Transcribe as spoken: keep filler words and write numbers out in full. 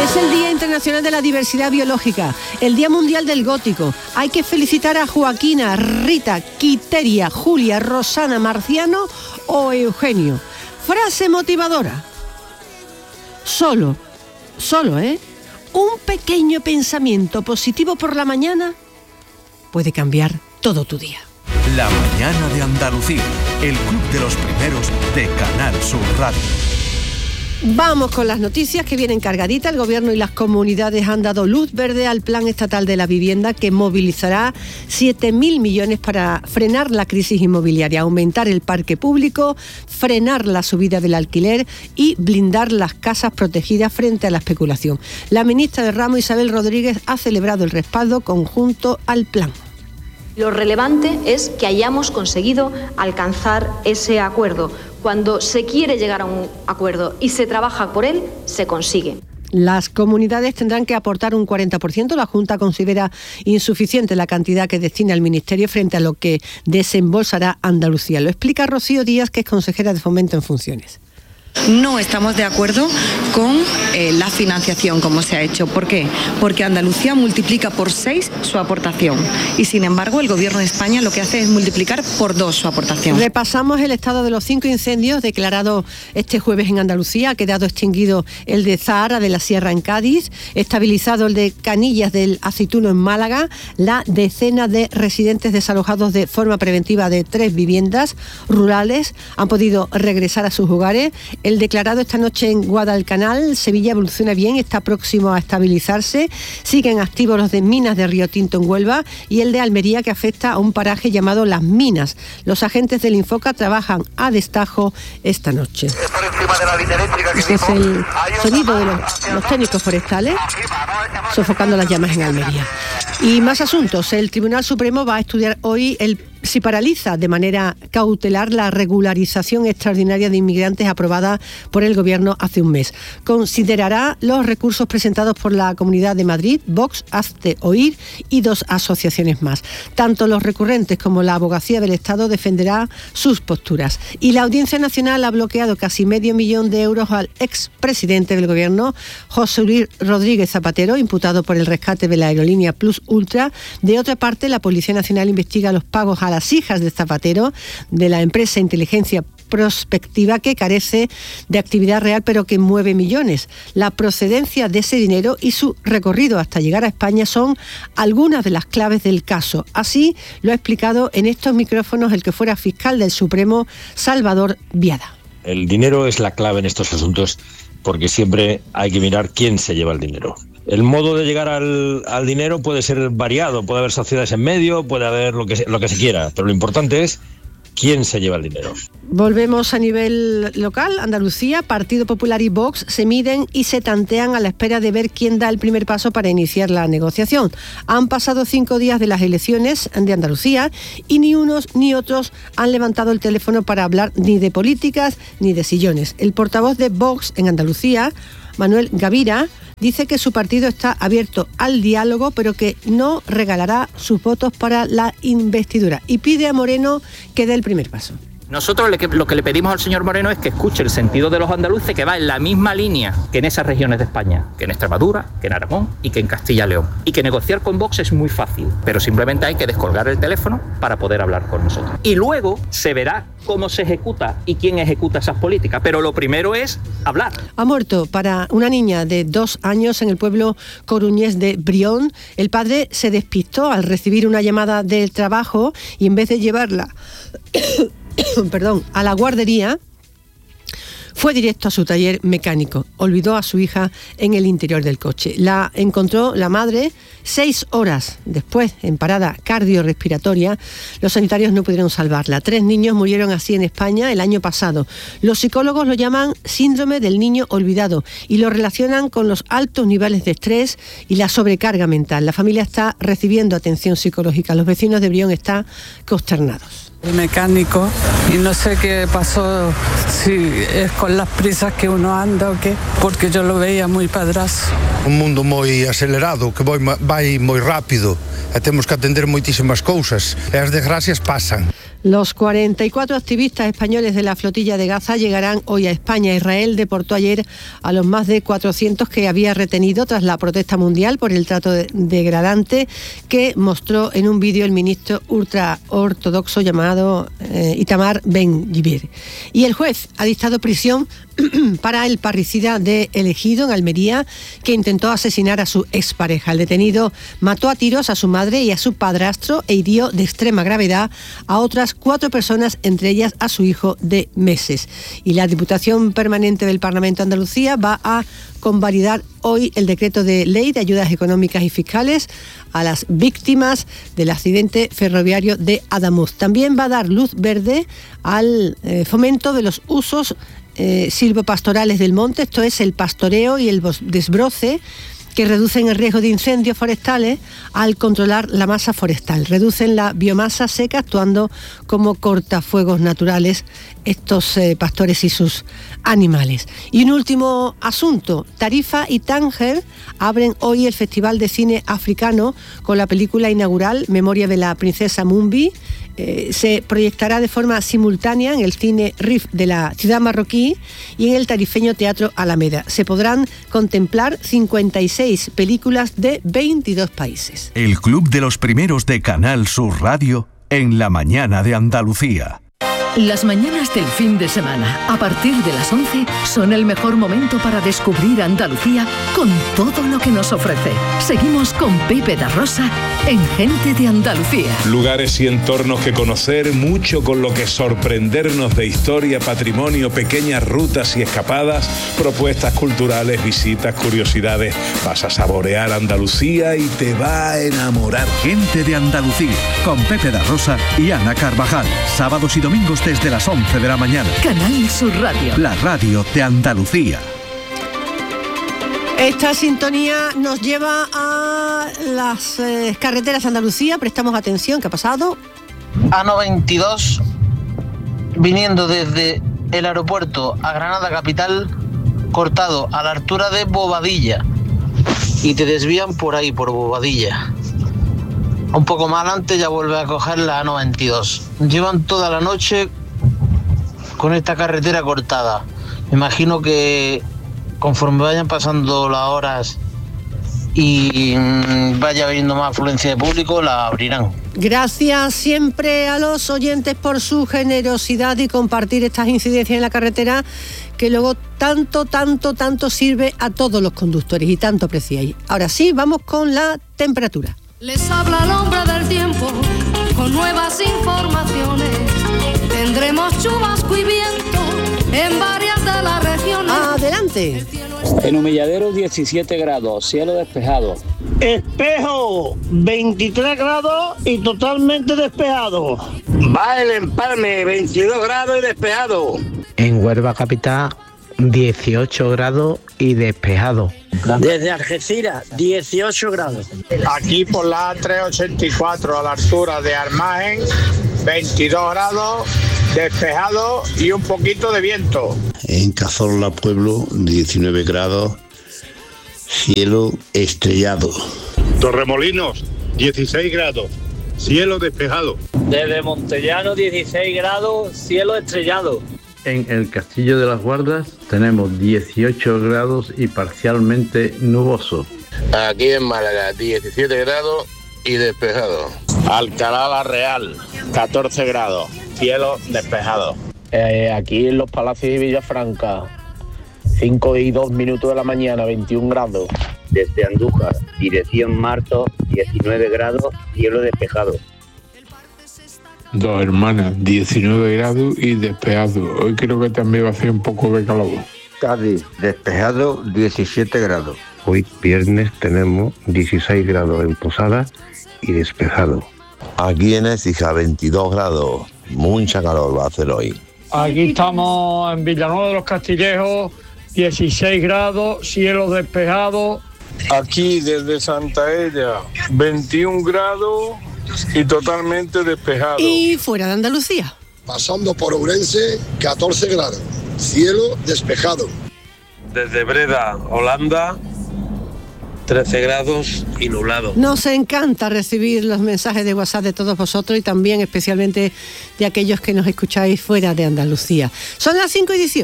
Es el Día Internacional de la Diversidad Biológica, el Día Mundial del Gótico. Hay que felicitar a Joaquina, Rita, Quiteria, Julia, Rosana, Marciano o Eugenio. Frase motivadora. Solo, solo, ¿eh? Un pequeño pensamiento positivo por la mañana puede cambiar todo tu día. La mañana de Andalucía, el club de los primeros de Canal Sur Radio. Vamos con las noticias que vienen cargaditas. El Gobierno y las comunidades han dado luz verde al Plan Estatal de la Vivienda, que movilizará siete mil millones para frenar la crisis inmobiliaria, aumentar el parque público, frenar la subida del alquiler y blindar las casas protegidas frente a la especulación. La ministra de Ramo, Isabel Rodríguez, ha celebrado el respaldo conjunto al plan. Lo relevante es que hayamos conseguido alcanzar ese acuerdo. Cuando se quiere llegar a un acuerdo y se trabaja por él, se consigue. Las comunidades tendrán que aportar un cuarenta por ciento. La Junta considera insuficiente la cantidad que destina el Ministerio frente a lo que desembolsará Andalucía. Lo explica Rocío Díaz, que es consejera de Fomento en funciones. No estamos de acuerdo con eh, la financiación como se ha hecho. ¿Por qué? Porque Andalucía multiplica por seis su aportación y, sin embargo, el Gobierno de España lo que hace es multiplicar por dos su aportación. Repasamos el estado de los cinco incendios declarados este jueves en Andalucía. Ha quedado extinguido el de Zahara de la Sierra en Cádiz, estabilizado el de Canillas del Aceituno en Málaga, la decena de residentes desalojados de forma preventiva de tres viviendas rurales han podido regresar a sus hogares. El declarado esta noche en Guadalcanal, Sevilla, evoluciona bien, está próximo a estabilizarse. Siguen activos los de Minas de Río Tinto en Huelva y el de Almería, que afecta a un paraje llamado Las Minas. Los agentes del Infoca trabajan a destajo esta noche. Este es el sonido de los, los técnicos forestales sofocando las llamas en Almería. Y más asuntos. El Tribunal Supremo va a estudiar hoy el si paraliza de manera cautelar la regularización extraordinaria de inmigrantes aprobada por el Gobierno hace un mes. Considerará los recursos presentados por la Comunidad de Madrid, Vox, Hazte Oír y dos asociaciones más. Tanto los recurrentes como la Abogacía del Estado defenderá sus posturas. Y la Audiencia Nacional ha bloqueado casi medio millón de euros al expresidente del Gobierno, José Luis Rodríguez Zapatero, imputado por el rescate de la aerolínea Plus Ultra. De otra parte, la Policía Nacional investiga los pagos a las hijas de Zapatero de la empresa Inteligencia Prospectiva, que carece de actividad real pero que mueve millones. La procedencia de ese dinero y su recorrido hasta llegar a España son algunas de las claves del caso. Así lo ha explicado en estos micrófonos el que fuera fiscal del Supremo, Salvador Biada. El dinero es la clave en estos asuntos porque siempre hay que mirar quién se lleva el dinero. El modo de llegar al, al dinero puede ser variado, puede haber sociedades en medio, puede haber lo que, lo que se quiera, pero lo importante es quién se lleva el dinero. Volvemos a nivel local. Andalucía, Partido Popular y Vox se miden y se tantean a la espera de ver quién da el primer paso para iniciar la negociación. Han pasado cinco días de las elecciones de Andalucía y ni unos ni otros han levantado el teléfono para hablar ni de políticas ni de sillones. El portavoz de Vox en Andalucía, Manuel Gavira, dice que su partido está abierto al diálogo, pero que no regalará sus votos para la investidura y pide a Moreno que dé el primer paso. Nosotros lo que le pedimos al señor Moreno es que escuche el sentido de los andaluces, que va en la misma línea que en esas regiones de España, que en Extremadura, que en Aragón y que en Castilla y León. Y que negociar con Vox es muy fácil, pero simplemente hay que descolgar el teléfono para poder hablar con nosotros. Y luego se verá cómo se ejecuta y quién ejecuta esas políticas, pero lo primero es hablar. Ha muerto para una niña de dos años en el pueblo coruñés de Brión. El padre se despistó al recibir una llamada del trabajo y en vez de llevarla perdón, a la guardería, fue directo a su taller mecánico. Olvidó a su hija en el interior del coche. La encontró la madre seis horas después en parada cardiorrespiratoria. Los sanitarios no pudieron salvarla. Tres niños murieron así en España el año pasado. Los psicólogos lo llaman síndrome del niño olvidado y lo relacionan con los altos niveles de estrés y la sobrecarga mental. La familia está recibiendo atención psicológica. Los vecinos de Brión están consternados. El mecánico, y no sé qué pasó, si es con las prisas que uno anda o qué, porque yo lo veía muy padrazo. Un mundo moi acelerado, que vai, vai moi rápido, e temos que atender moitísimas cousas, e as desgracias pasan. Los cuarenta y cuatro activistas españoles de la flotilla de Gaza llegarán hoy a España. Israel deportó ayer a los más de cuatrocientos que había retenido tras la protesta mundial por el trato degradante que mostró en un vídeo el ministro ultraortodoxo llamado eh, Itamar Ben-Gvir. Y el juez ha dictado prisión para el parricida de El Ejido, en Almería, que intentó asesinar a su expareja. El detenido mató a tiros a su madre y a su padrastro e hirió de extrema gravedad a otras cuatro personas, entre ellas a su hijo de meses. Y la Diputación Permanente del Parlamento de Andalucía va a convalidar hoy el decreto de ley de ayudas económicas y fiscales a las víctimas del accidente ferroviario de Adamuz. También va a dar luz verde al eh, fomento de los usos Eh, silvopastorales del monte, esto es el pastoreo y el desbroce, que reducen el riesgo de incendios forestales al controlar la masa forestal. Reducen la biomasa seca actuando como cortafuegos naturales estos eh, pastores y sus animales. Y un último asunto, Tarifa y Tánger abren hoy el Festival de Cine Africano con la película inaugural Memoria de la Princesa Mumbi. Eh, se proyectará de forma simultánea en el cine Rif de la ciudad marroquí y en el tarifeño Teatro Alameda. Se podrán contemplar cincuenta y seis películas de veintidós países. El Club de los Primeros de Canal Sur Radio en la mañana de Andalucía. Las mañanas del fin de semana, a partir de las once, son el mejor momento para descubrir Andalucía con todo lo que nos ofrece. Seguimos con Pepe da Rosa en Gente de Andalucía. Lugares y entornos que conocer, mucho con lo que sorprendernos de historia, patrimonio, pequeñas rutas y escapadas, propuestas culturales, visitas, curiosidades. Vas a saborear Andalucía y te va a enamorar. Gente de Andalucía, con Pepe da Rosa y Ana Carvajal. Sábados y domingos desde las once de la mañana. Canal Sur Radio. La radio de Andalucía. Esta sintonía nos lleva a las eh, carreteras de Andalucía. Prestamos atención, ¿qué ha pasado? A noventa y dos, viniendo desde el aeropuerto a Granada capital, cortado a la altura de Bobadilla. Y te desvían por ahí, por Bobadilla. Un poco más adelante ya vuelve a coger la A noventa y dos. Llevan toda la noche con esta carretera cortada. Me imagino que conforme vayan pasando las horas y vaya habiendo más afluencia de público, la abrirán. Gracias siempre a los oyentes por su generosidad y compartir estas incidencias en la carretera, que luego tanto, tanto, tanto sirve a todos los conductores y tanto apreciáis. Ahora sí, vamos con la temperatura. Les habla el hombre del tiempo con nuevas informaciones. Tendremos chubasco y viento en varias de las regiones. Adelante. En Humilladero diecisiete grados, cielo despejado. Espejo veintitrés grados y totalmente despejado. Va el Empalme veintidós grados y despejado. En Huelva capital dieciocho grados y despejado. Desde Algeciras, dieciocho grados. Aquí por la A trescientos ochenta y cuatro a la altura de Armagen, veintidós grados, despejado y un poquito de viento. En Cazorla Pueblo, diecinueve grados, cielo estrellado. Torremolinos, dieciséis grados, cielo despejado. Desde Montellano, dieciséis grados, cielo estrellado. En el Castillo de las Guardas tenemos dieciocho grados y parcialmente nuboso. Aquí en Málaga, diecisiete grados y despejado. Alcalá la Real, catorce grados, cielo despejado. Eh, aquí en los Palacios de Villafranca, cinco y dos minutos de la mañana, veintiún grados. Desde Andújar, dirección Marto, diecinueve grados, cielo despejado. Dos Hermanas, diecinueve grados y despejado. Hoy creo que también va a hacer un poco de calor. Cádiz, despejado, diecisiete grados. Hoy viernes tenemos dieciséis grados en Posada y despejado. Aquí en Écija, veintidós grados. Mucha calor va a hacer hoy. Aquí estamos en Villanueva de los Castillejos, dieciséis grados, cielo despejado. Aquí desde Santa Ella, veintiún grados y totalmente despejado. Y fuera de Andalucía. Pasando por Ourense, catorce grados, cielo despejado. Desde Breda, Holanda, trece grados y nublado. Nos encanta recibir los mensajes de WhatsApp de todos vosotros y también especialmente de aquellos que nos escucháis fuera de Andalucía. Son las cinco y dieciocho.